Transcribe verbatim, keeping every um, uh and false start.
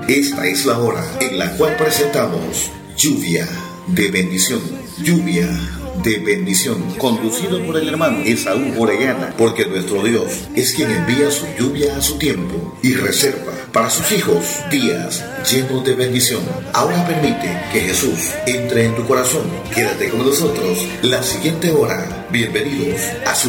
Esta es la hora en la cual presentamos Lluvia de Bendición. Lluvia de Bendición, conducido por el hermano Esaú Orellana, porque nuestro Dios es quien envía su lluvia a su tiempo y reserva para sus hijos días llenos de bendición. Ahora permite que Jesús entre en tu corazón. Quédate con nosotros la siguiente hora. Bienvenidos a su